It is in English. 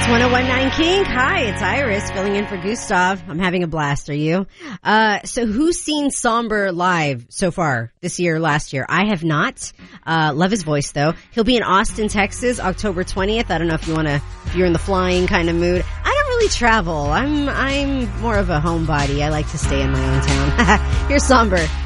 It's 101.9 Kink. Hi, it's Iris filling in for Gustav. I'm having a blast. Are you? So who's seen Somber live so far this year, last year? I have not. Love his voice though. He'll be in Austin, Texas, October 20th. I don't know if if you're in the flying kind of mood. I don't really travel. I'm more of a homebody. I like to stay in my own town. Here's Somber.